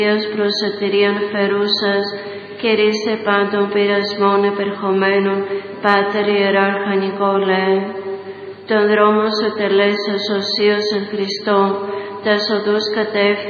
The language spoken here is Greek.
προσωτηρίαν φερούσας, κηρύσσε πάντων πειρασμών επερχομένων, Πάτερ Ιεράρχα Νικόλαε. Τον δρόμο σου τελέσας οσίως εν Χριστώ, τας οδούς κατεύθυνε